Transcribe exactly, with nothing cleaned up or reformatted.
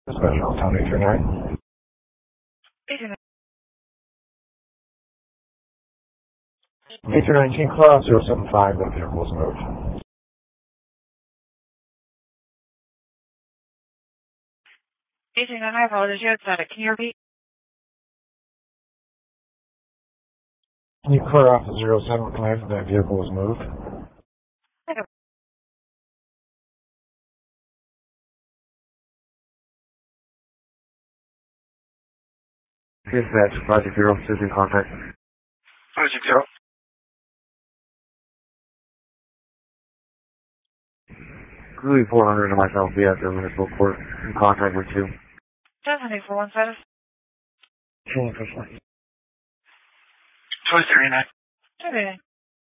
Special Town eight three nine. eight three nine King Claw zero seven five, that vehicle was moved. eight three nine, I apologize, you had static. Can you repeat? Can you clear off the zero seven five, that vehicle was moved? Okay. Dispatch, Project Zero, Susan contact. Project Zero. Louis four hundred and myself, be at the municipal court in contact with you. seven eight four one status. Change for Two three nine. Okay.